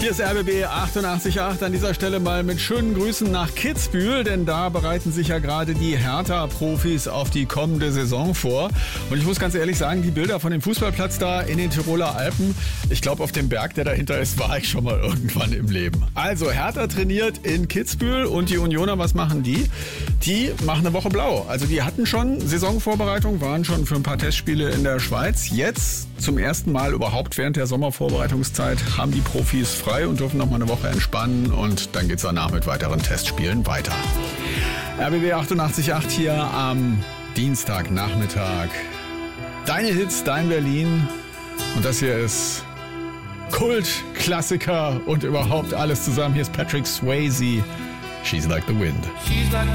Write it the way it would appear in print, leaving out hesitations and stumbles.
Hier ist RBB 88.8 an dieser Stelle mal mit schönen Grüßen nach Kitzbühel, denn da bereiten sich ja gerade die Hertha-Profis auf die kommende Saison vor. Und ich muss ganz ehrlich sagen, die Bilder von dem Fußballplatz da in den Tiroler Alpen, ich glaube auf dem Berg, der dahinter ist, war ich schon mal irgendwann im Leben. Also Hertha trainiert in Kitzbühel und die Unioner, was machen die? Die machen eine Woche blau. Also die hatten schon Saisonvorbereitung, waren schon für ein paar Testspiele in der Schweiz. Jetzt zum ersten Mal überhaupt während der Sommervorbereitungszeit haben die Profis frei und dürfen noch mal eine Woche entspannen und dann geht's danach mit weiteren Testspielen weiter. RBB 88.8 hier am Dienstagnachmittag. Deine Hits, dein Berlin und das hier ist Kult, Klassiker und überhaupt alles zusammen. Hier ist Patrick Swayze. She's like the wind.